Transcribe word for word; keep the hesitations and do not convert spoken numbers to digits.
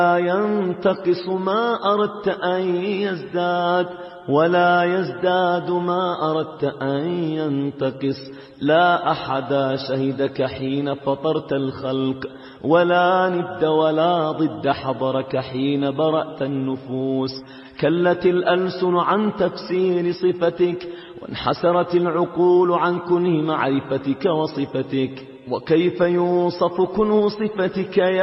لا ينتقص ما أردت أن يزداد، ولا يزداد ما أردت أن ينتقص. لا أحد شهدك حين فطرت الخلق، ولا ند ولا ضد حضرك حين برأت النفوس. كلت الألسن عن تفسير صفتك، وانحسرت العقول عن كنه معرفتك وصفتك. وكيف يوصف كنه صفتك يا